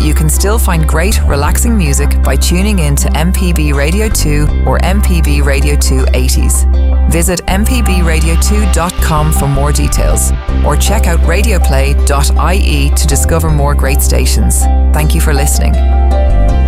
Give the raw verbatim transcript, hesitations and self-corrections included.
you can still find great, relaxing music by tuning in to M P B Radio two or M P B Radio two eighties. Visit m p b radio two dot com for more details, or check out radio play dot i e to discover more great stations. Thank you for listening.